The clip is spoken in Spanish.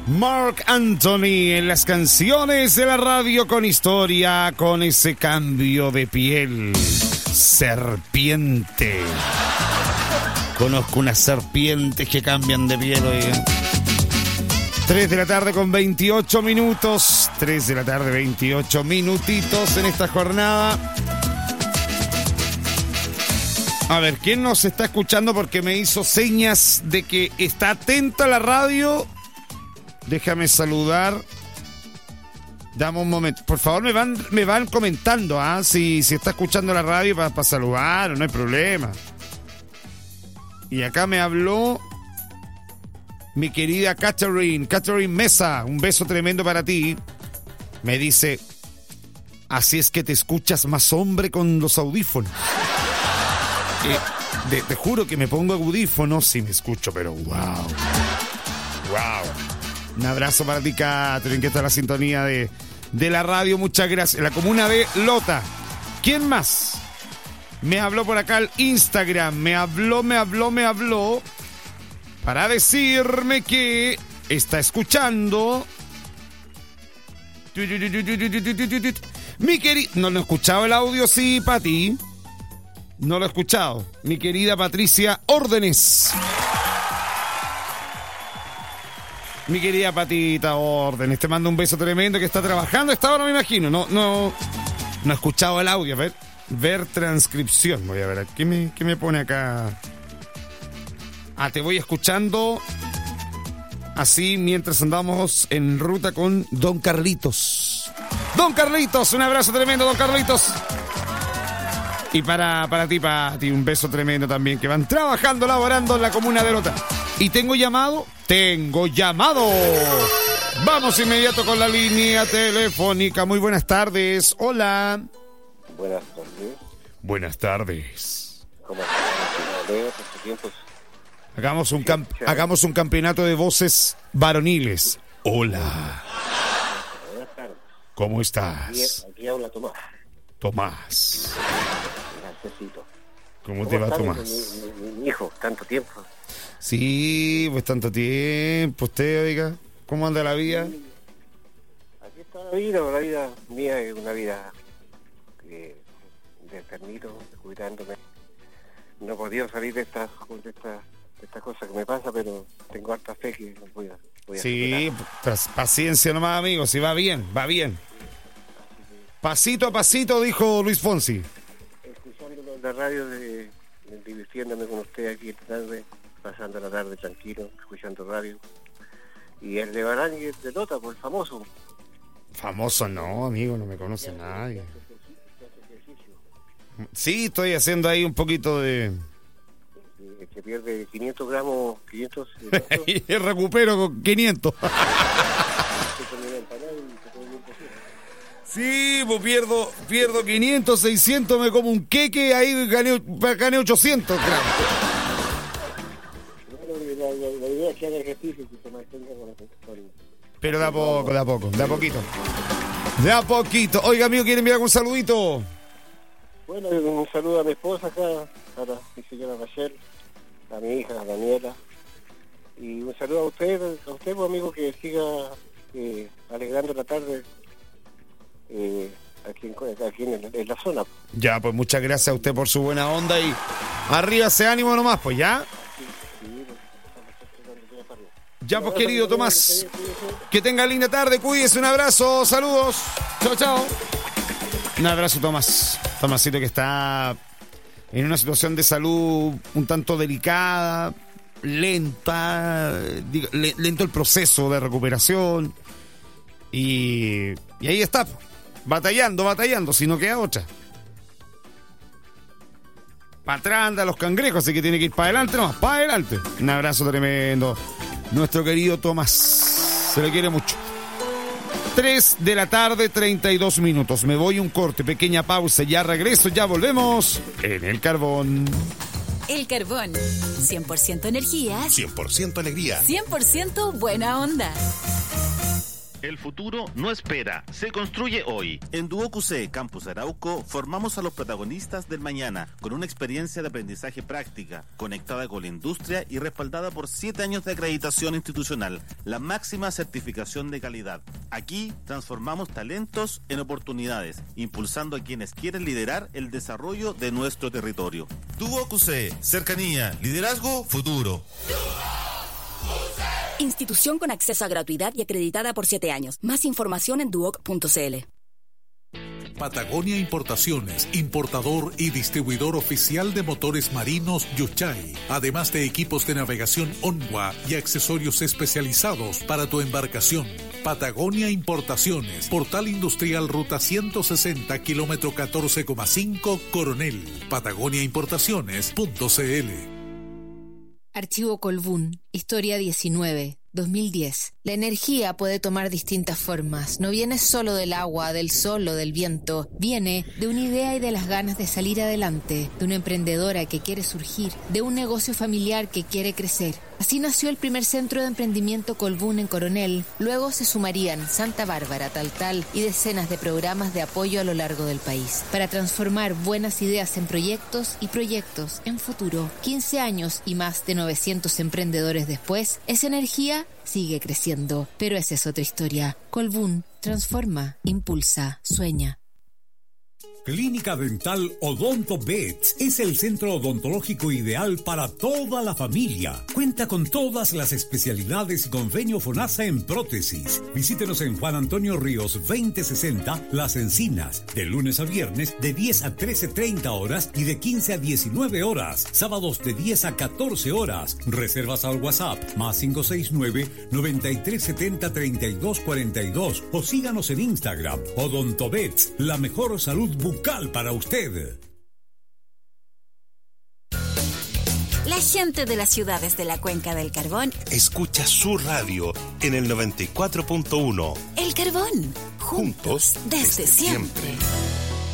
Marc Anthony en las canciones de la radio con historia, con ese cambio de piel. Serpiente. Conozco unas serpientes que cambian de piel, oigan. 3 de la tarde con 28 minutos. 3 de la tarde, 28 minutitos en esta jornada. A ver, ¿quién nos está escuchando? Porque me hizo señas de que está atento a la radio. Déjame saludar. Dame un momento. Por favor, me van comentando, ¿ah? Si está escuchando la radio para saludar, no hay problema. Y acá me habló mi querida Catherine Mesa. Un beso tremendo para ti. Me dice, así es que te escuchas más hombre con los audífonos. Te juro que me pongo audífonos y me escucho, pero wow. Un abrazo para ti, Catherine, que está en la sintonía de la radio. Muchas gracias. La comuna de Lota. ¿Quién más? Me habló por acá al Instagram. Me habló para decirme que está escuchando. Mi querida... No lo he escuchado el audio, sí, Pati. No lo he escuchado. Mi querida Patricia Órdenes. Mi querida Patita Órdenes, te mando un beso tremendo, que está trabajando. Esta hora me imagino. No he escuchado el audio. A ver transcripción. Voy a ver. ¿Qué me pone acá? Te voy escuchando así mientras andamos en ruta con Don Carlitos. Don Carlitos, un abrazo tremendo, Don Carlitos. Y para ti, Pati, un beso tremendo también, que van trabajando, laborando en la comuna de Lota. Y tengo llamado. Vamos inmediato con la línea telefónica. Muy buenas tardes. Hola. Buenas tardes. Buenas tardes. ¿Cómo estás? Hagamos un campeonato de voces varoniles. Hola. Buenas tardes. ¿Cómo estás? Aquí habla Tomás. Tomás. Graciasito. ¿Cómo te va, Tomás? Mi hijo, tanto tiempo. Sí, pues tanto tiempo. Usted, oiga, ¿cómo anda la vida? Aquí está la vida mía es una vida de enfermito, cuidándome. No he podido salir de esta cosa que me pasa, pero tengo harta fe que voy a sí, paciencia nomás, amigo, si va bien. Pasito a pasito, dijo Luis Fonsi. Escuchándolo en la radio, divirtiéndome con usted aquí esta tarde, pasando la tarde tranquilo, escuchando radio. Y el de Barán y el de Lota, por el famoso. Famoso no, amigo, no me conoce nadie. Sí, estoy haciendo ahí un poquito de... Que pierde 500 gramos, 500... y recupero con 500. Sí, pues pierdo 500, 600, me como un queque, ahí gané 800 gramos. La idea es que haga ejercicio y que se mantenga con... Pero de a poquito. Oiga, amigo, ¿quiere enviar un saludito? Bueno, un saludo a mi esposa acá, a mi señora Rachel, a mi hija, a Daniela. Y un saludo a usted, pues, amigo, que siga alegrando la tarde aquí en la zona. Ya, pues muchas gracias a usted por su buena onda y arriba ese ánimo nomás, pues ya. Ya, pues, querido Tomás, que tenga linda tarde, cuídese, un abrazo, saludos, chao. Un abrazo, Tomás. Tomasito, que está en una situación de salud un tanto delicada, lento el proceso de recuperación. Y ahí está, batallando, si no queda otra. Para atrás anda los cangrejos, así que tiene que ir para adelante. Un abrazo tremendo. Nuestro querido Tomás, se le quiere mucho. 3 de la tarde, 32 minutos. Me voy un corte, pequeña pausa, ya regreso, ya volvemos en El Carbón. El Carbón, 100% energía, 100% alegría, 100% buena onda. El futuro no espera, se construye hoy. En Duoc UC Campus Arauco formamos a los protagonistas del mañana con una experiencia de aprendizaje práctica, conectada con la industria y respaldada por 7 años de acreditación institucional, la máxima certificación de calidad. Aquí transformamos talentos en oportunidades, impulsando a quienes quieren liderar el desarrollo de nuestro territorio. Duoc UC, cercanía, liderazgo, futuro. Institución con acceso a gratuidad y acreditada por 7 años. Más información en duoc.cl. Patagonia Importaciones, importador y distribuidor oficial de motores marinos Yuchay, además de equipos de navegación Onwa y accesorios especializados para tu embarcación. Patagonia Importaciones, Portal Industrial Ruta 160, kilómetro 14,5, Coronel. patagoniaimportaciones.cl. Archivo Colbún, Historia 19, 2010. La energía puede tomar distintas formas. No viene solo del agua, del sol o del viento. Viene de una idea y de las ganas de salir adelante, de una emprendedora que quiere surgir, de un negocio familiar que quiere crecer. Así nació el primer centro de emprendimiento Colbún en Coronel. Luego se sumarían Santa Bárbara, Taltal y decenas de programas de apoyo a lo largo del país para transformar buenas ideas en proyectos y proyectos en futuro. 15 años y más de 900 emprendedores después, esa energía sigue creciendo. Pero esa es otra historia. Colbún transforma, impulsa, sueña. Clínica Dental Odonto Vet es el centro odontológico ideal para toda la familia. Cuenta con todas las especialidades y convenio FONASA en prótesis. Visítenos en Juan Antonio Ríos 2060, Las Encinas, de lunes a viernes de 10 a 13:30 horas y de 15 a 19 horas. Sábados de 10 a 14 horas. Reservas al WhatsApp +569-9370-3242 o síganos en Instagram. Odonto Vet, la mejor salud bucal para usted. La gente de las ciudades de la Cuenca del Carbón escucha su radio en el 94.1. El Carbón, juntos desde siempre.